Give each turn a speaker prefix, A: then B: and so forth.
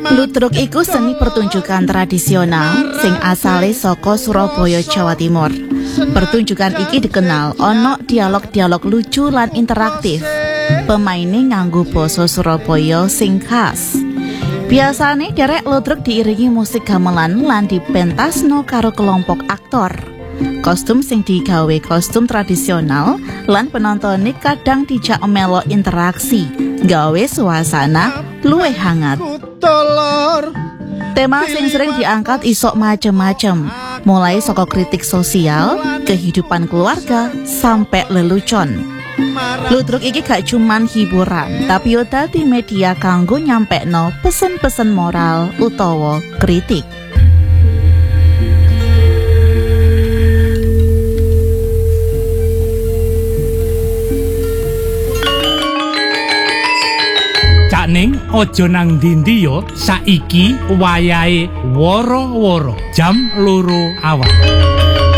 A: Ludruk iku seni pertunjukan tradisional sing asale saka Surabaya, Jawa Timur. Pertunjukan iki dikenal ana dialog-dialog lucu lan interaktif. Pemaine nganggo basa Surabaya sing khas. Biasane derek ludruk diiringi musik gamelan lan dipentasno karo kelompok aktor. Kostum sing digawe kostum tradisional lan penonton kadang dijak melok interaksi, gawe suasana luwih hangat. Tema sing sering diangkat isok macem-macem, mulai saka kritik sosial, kehidupan keluarga, sampai lelucon. Ludruk iki gak cuman hiburan, tapi yo dadi media kanggo nyampekno pesen-pesen moral utawa kritik.
B: Ning ojo nang ndi yo, saiki wayahe woro-woro jam 2 awan.